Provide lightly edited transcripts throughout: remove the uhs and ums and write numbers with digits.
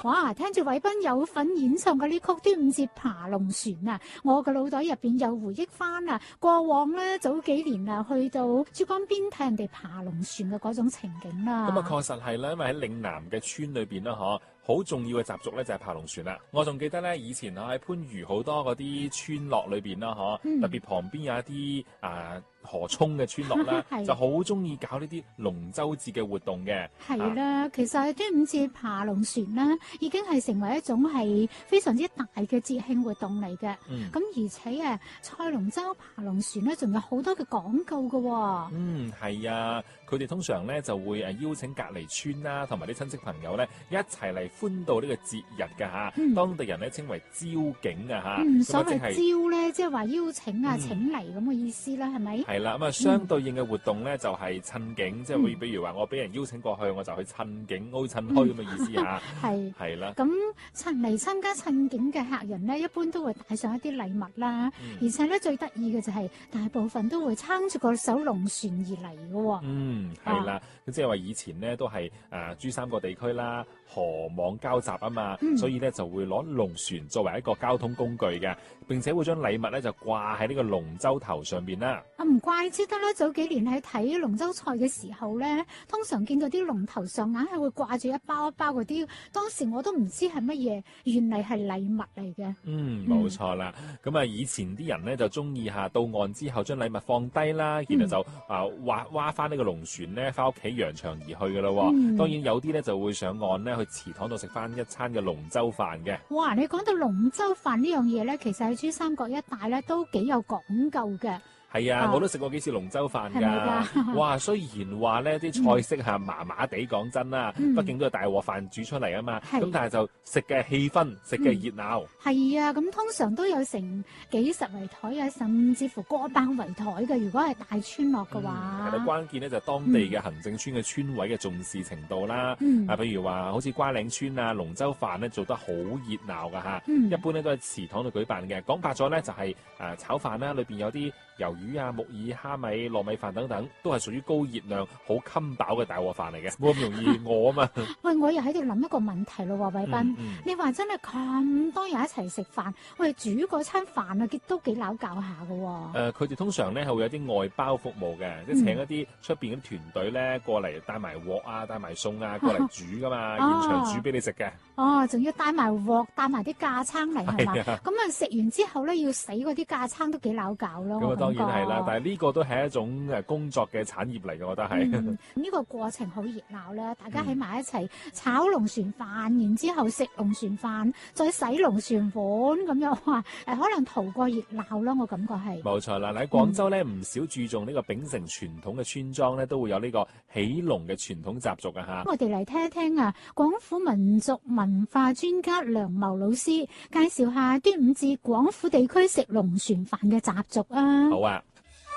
哇！聽住偉斌有份演唱嘅呢曲端午節爬龍船啊，我嘅腦袋入邊又回憶翻啊，過往咧早幾年啊，去到珠江邊睇人哋爬龍船嘅嗰種情景啦。 咁啊，確實係啦，因為喺嶺南嘅村裏邊啦，好重要嘅習俗咧就係爬龍船啦。我仲記得咧，以前喺番禺好多嗰啲村落裏邊啦，特別旁邊有一啲河涌嘅村落啦，就好中意搞呢啲龍舟節嘅活動嘅。 係啦，其實端午節爬龍船啦，已經係成為一種係非常之大嘅節慶活動嚟嘅。咁而且賽龍舟、爬龍船咧，仲有好多嘅講究㗎。 係啊，佢哋通常咧就會邀請隔離村啦，同埋啲親戚朋友咧一齊嚟歡度呢個節日㗎嚇。當地人咧稱為招景啊嚇。 所謂招咧，即係話邀請啊、請嚟咁嘅意思啦，係咪？ 係啦，咁相對應嘅活動咧就係趁景，即係會比如話我俾人邀請過去，我就去趁景，好似趁墟咁嘅意思嚇。係啦。咁嚟參加趁景嘅客人咧，一般都會帶上一啲禮物啦，而且咧最得意嘅就係大部分都會撐住個艘龍船而嚟嘅。 係啦，即係話以前咧都係珠三角地區啦，河網交集啊嘛，所以咧就會攞龍船作為一個交通工具嘅，並且會將禮物咧就掛喺呢個龍舟頭上邊啦。 唔怪之得啦，早幾年喺睇龍舟賽嘅時候咧，通常見到啲龍頭上硬係會掛住一包一包嗰啲，當時我都唔知係乜嘢，原嚟係禮物嚟嘅。 冇錯啦。咁以前啲人咧就中意到岸之後將禮物放低啦，然後就划翻呢個龍船咧，翻屋企揚長而去噶咯。當然有啲咧就會上岸咧去祠堂度食翻一餐嘅龍舟飯嘅。 哇！你講到龍舟飯呢樣嘢咧，其實喺珠三角一帶咧都幾有講究嘅。 係啊，我都食過幾次龍舟飯㗎。哇，雖然話呢啲菜式麻麻地，講真啦，畢竟都係大鑊飯煮出嚟啊嘛。咁但係就食嘅氣氛，食嘅熱鬧。 係啊，咁通常都有成幾十圍台啊，甚至乎過百圍台嘅。如果係大村落嘅話， 係啦，關鍵咧就係當地嘅行政村嘅村委嘅重視程度啦。譬如話好似瓜嶺村啊，龍舟飯咧做得好熱鬧㗎嚇。一般咧都喺祠堂度舉辦嘅。講白咗咧就係炒飯啦，裏邊有啲魷魚啊、木耳、蝦米、糯米飯等等，都係屬於高熱量、好襟飽嘅大鑊飯嚟嘅，冇咁容易餓啊嘛。 喂，我又喺度諗一個問題咯，偉斌，你話真係咁多人一齊食飯，喂，煮嗰餐飯啊，都幾撈教下㗎。 佢哋通常咧係會有啲外包服務嘅，即係請一啲出邊嘅團隊咧過嚟帶埋鑊啊、帶埋餸啊過嚟煮㗎嘛，現場煮俾你食嘅。 仲要帶埋鑊、帶埋啲架撐嚟係嘛？咁食完之後咧要洗嗰啲架撐都幾撈教咯。 當然係啦，但係呢個都係一種工作嘅產業嚟嘅，我覺得係。 呢個過程好熱鬧啦，大家喺埋一齊炒龍船飯，然之後食龍船飯，再洗龍船碗咁樣，哇！可能圖過熱鬧咯，我感覺係。 冇錯啦，喺廣州咧唔少注重呢個秉承傳統嘅村莊咧，都會有呢個起龍嘅傳統習俗啊嚇。 我哋嚟聽一聽啊，廣府民族文化專家梁茂老師介紹下端午節廣府地區食龍船飯嘅習俗啊。 好啊。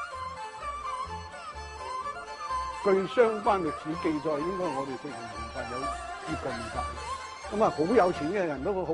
據相關歷史記載，應該我哋食龍船飯有接近200，咁好有錢嘅人都好。